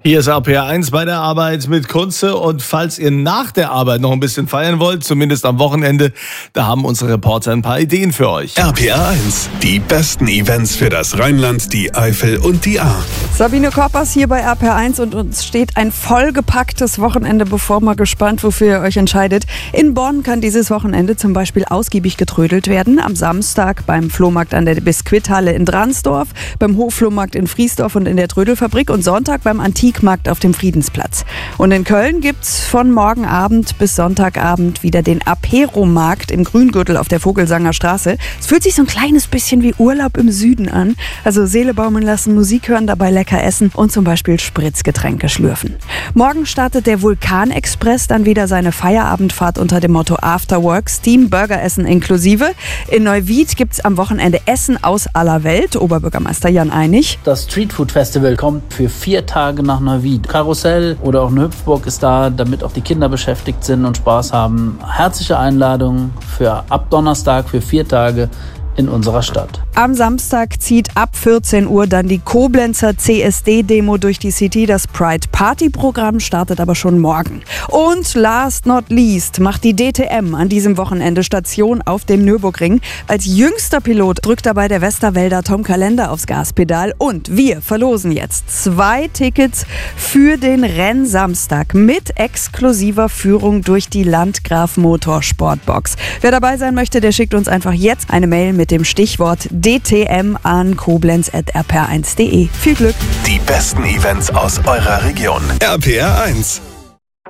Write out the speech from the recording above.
Hier ist RPR1 bei der Arbeit mit Kunze, und falls ihr nach der Arbeit noch ein bisschen feiern wollt, zumindest am Wochenende, da haben unsere Reporter ein paar Ideen für euch. RPR1, die besten Events für das Rheinland, die Eifel und die Ahr. Sabine Koppers hier bei RPR1 und uns steht ein vollgepacktes Wochenende bevor. Mal gespannt, wofür ihr euch entscheidet. In Bonn kann dieses Wochenende zum Beispiel ausgiebig getrödelt werden. Am Samstag beim Flohmarkt an der Biskuithalle in Dransdorf, beim Hofflohmarkt in Friesdorf und in der Trödelfabrik und Sonntag beim Antikmarkt auf dem Friedensplatz. Und in Köln gibt's von morgen Abend bis Sonntagabend wieder den Aperomarkt im Grüngürtel auf der Vogelsanger Straße. Es fühlt sich so ein kleines bisschen wie Urlaub im Süden an. Also Seele baumeln lassen, Musik hören, dabei lecker essen und zum Beispiel Spritzgetränke schlürfen. Morgen startet der Vulkanexpress dann wieder seine Feierabendfahrt unter dem Motto Afterworks, Team Burgeressen inklusive. In Neuwied gibt's am Wochenende Essen aus aller Welt. Oberbürgermeister Jan Einig. Das Streetfood Festival kommt für 4 Tage nach Neuwied. Karussell oder auch eine Hüpfburg ist da, damit auch die Kinder beschäftigt sind und Spaß haben. Herzliche Einladung für ab Donnerstag für 4 Tage in unserer Stadt. Am Samstag zieht ab 14 Uhr dann die Koblenzer CSD-Demo durch die City. Das Pride-Party-Programm startet aber schon morgen. Und last not least macht die DTM an diesem Wochenende Station auf dem Nürburgring. Als jüngster Pilot drückt dabei der Westerwälder Tom Kalender aufs Gaspedal. Und wir verlosen jetzt 2 Tickets für den Rennsamstag mit exklusiver Führung durch die Landgraf Motorsportbox. Wer dabei sein möchte, der schickt uns einfach jetzt eine Mail mit dem Stichwort DTM an koblenz@rpr1.de. Viel Glück! Die besten Events aus eurer Region. RPR1.